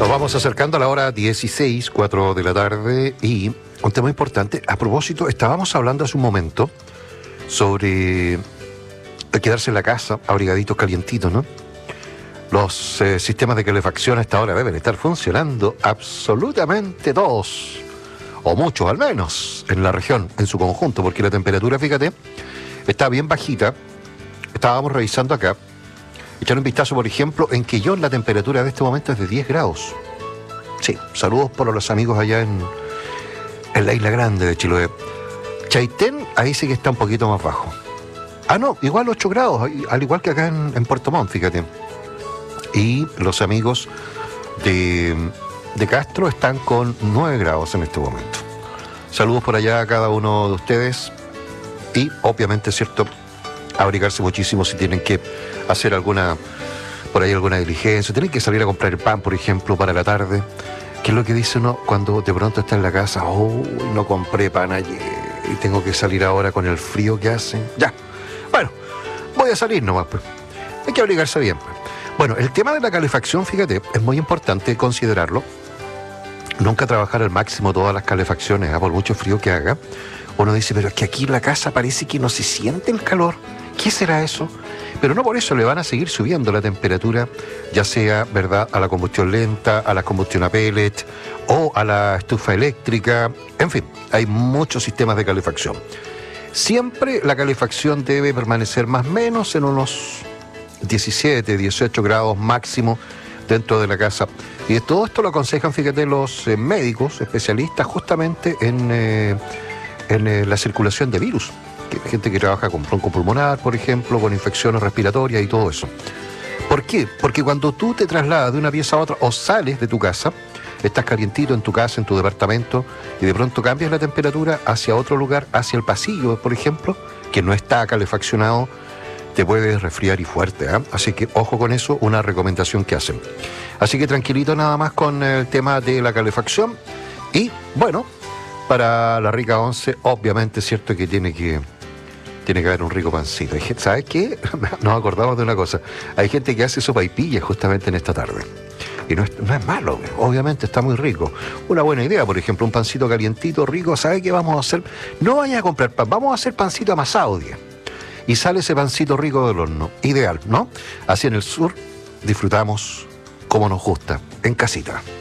Nos vamos acercando a la hora 16, 4 de la tarde, y un tema importante. A propósito, estábamos hablando hace un momento sobre quedarse en la casa, abrigaditos, calientitos, ¿no? Los sistemas de calefacción a esta hora deben estar funcionando absolutamente todos, o muchos al menos, en la región, en su conjunto, porque la temperatura, fíjate, está bien bajita. Estábamos revisando acá, echar un vistazo, por ejemplo, en Quillón la temperatura de este momento es de 10 grados. Sí, saludos por los amigos allá en la Isla Grande de Chiloé. Chaitén, ahí sí que está un poquito más bajo. Ah, no, igual 8 grados, al igual que acá en Puerto Montt, fíjate. Y los amigos de Castro están con 9 grados en este momento. Saludos por allá a cada uno de ustedes. Y, obviamente, es cierto, abrigarse muchísimo si tienen que hacer alguna diligencia, tienen que salir a comprar el pan, por ejemplo, para la tarde. ¿Qué es lo que dice uno cuando de pronto está en la casa? Oh, no compré pan ayer y tengo que salir ahora con el frío que hace. Ya, bueno, voy a salir nomás, pues. Hay que abrigarse bien, pues. Bueno, el tema de la calefacción, fíjate, es muy importante considerarlo. Nunca trabajar al máximo todas las calefacciones, por mucho frío que haga. Uno dice, pero es que aquí en la casa parece que no se siente el calor. ¿Qué será eso? Pero no por eso le van a seguir subiendo la temperatura, ya sea, ¿verdad?, a la combustión lenta, a la combustión a pellet o a la estufa eléctrica. En fin, hay muchos sistemas de calefacción. Siempre la calefacción debe permanecer más o menos en unos 17, 18 grados máximo dentro de la casa. Y de todo esto lo aconsejan, fíjate, los médicos especialistas justamente en la circulación de virus. Gente que trabaja con broncopulmonar, por ejemplo, con infecciones respiratorias y todo eso. ¿Por qué? Porque cuando tú te trasladas de una pieza a otra o sales de tu casa, estás calientito en tu casa, en tu departamento, y de pronto cambias la temperatura hacia otro lugar, hacia el pasillo, por ejemplo, que no está calefaccionado, te puedes resfriar y fuerte, ¿eh? Así que ojo con eso, una recomendación que hacen. Así que tranquilito nada más con el tema de la calefacción. Y bueno, para la rica once, obviamente es cierto que tiene que haber un rico pancito. ¿Sabes qué? Nos acordamos de una cosa. Hay gente que hace sopaipillas justamente en esta tarde. Y no es malo, obviamente está muy rico. Una buena idea, por ejemplo, un pancito calientito, rico. ¿Sabes qué vamos a hacer? No vayas a comprar pan, vamos a hacer pancito amasado, día. Y sale ese pancito rico del horno. Ideal, ¿no? Así en el sur disfrutamos como nos gusta, en casita.